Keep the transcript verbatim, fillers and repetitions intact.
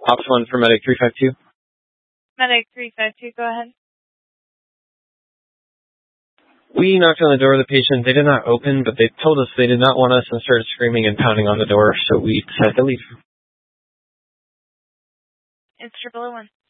Ops one for Medic three five two. Medic three five two, go ahead. We knocked on the door of the patient. They did not open, but they told us they did not want us and started screaming and pounding on the door, so we decided to leave. It's triple oh one.